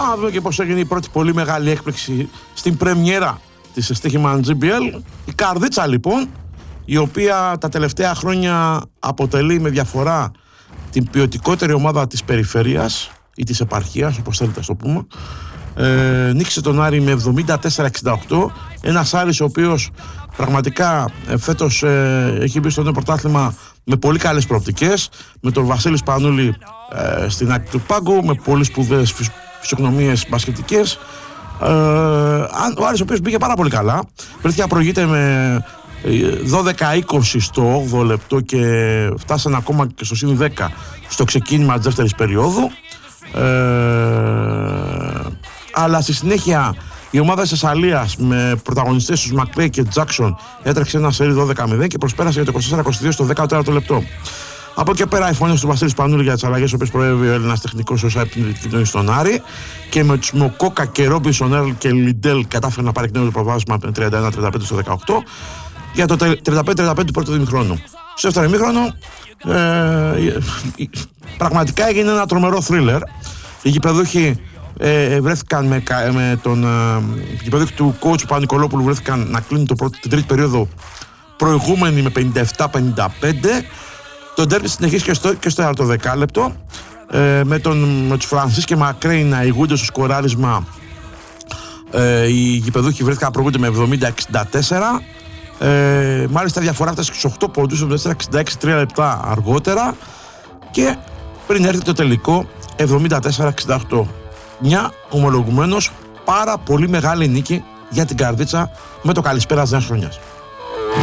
Να δούμε και πώς έγινε η πρώτη πολύ μεγάλη έκπληξη στην πρεμιέρα της στοίχημα GBL. Η Καρδίτσα λοιπόν, η οποία τα τελευταία χρόνια αποτελεί με διαφορά την ποιοτικότερη ομάδα της περιφέρειας ή της επαρχίας, όπως θέλετε να το πούμε. Νίκησε τον Άρη με 74-68. Ένας Άρης ο οποίος πραγματικά φέτος έχει μπει στο νέο πρωτάθλημα με πολύ καλές προοπτικές, με τον Βασίλη Σπανούλη στην άκρη του πάγκου, με πολύ σπουδαίες φυσιογνωμίες μπασκετικές. Ο Άρης ο οποίος μπήκε πάρα πολύ καλά, βρέθηκε να προηγείται με 12-20 στο 8ο λεπτό και φτάσανε ακόμα και στο συν 10 στο ξεκίνημα της δεύτερης περίοδου. Αλλά στη συνέχεια η ομάδα της Θεσσαλίας με πρωταγωνιστές τους Μακλέι και Τζάκσον έτρεξε ένα σερί 12-0 και προσπέρασε για το 24-22 στο 14ο λεπτό. Από εκεί πέρα οι φωνές του Βασίλη Σπανούλη για τις αλλαγές, ο οποίος προέβη ο Έλληνας τεχνικός ως επικοινωνία στον Άρη, και με τους Μοκόκα και Ρόμπινσον Έρλ και Λιντέλ κατάφερε να πάρει εκ νέου το προβάδισμα 31-35 στο 18 για το 35-35 του πρώτου ημιχρόνου. Στο δεύτερο ημίχρονο πραγματικά έγινε ένα τρομερό θρίλερ. Οι γηπεδούχοι βρέθηκαν με τον γηπεδούχοι του coach Παπα-Νικολόπουλου βρέθηκαν να κλείνουν την τρίτη περίοδο προηγούμενοι με 57-55. Το ντέρμπι συνεχίστηκε και στο άλλο δεκάλεπτο με τους Φρανσίς και Μακρέι να ηγούνται στο σκοράρισμα. Οι γηπεδούχοι βρέθηκαν να προηγούνται με 70-64. Μάλιστα η διαφορά φτάσει στους 8 πόντους, 66 3 λεπτά αργότερα, και πριν έρθει το τελικό 74-68. Μια ομολογουμένως πάρα πολύ μεγάλη νίκη για την Καρδίτσα με το καλησπέρα της νέας χρονιάς.